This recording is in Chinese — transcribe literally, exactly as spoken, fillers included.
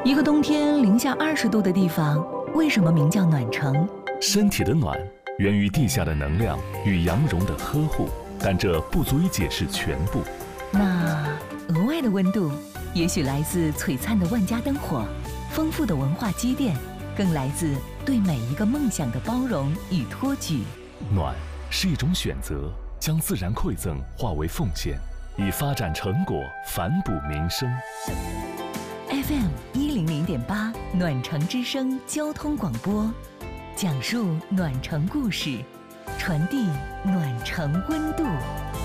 一个冬天零下二十度的地方，为什么名叫暖城？ 身体的暖源于地下的能量与羊绒的呵护，但这不足以解释全部。 那额外的温度，也许来自璀璨的万家灯火，丰富的文化积淀，更来自对每一个梦想的包容与托举。 暖是一种选择，将自然馈赠化为奉献，以发展成果反哺民生。 F M 一零零点八暖城之声交通广播，讲述暖城故事，传递暖城温度。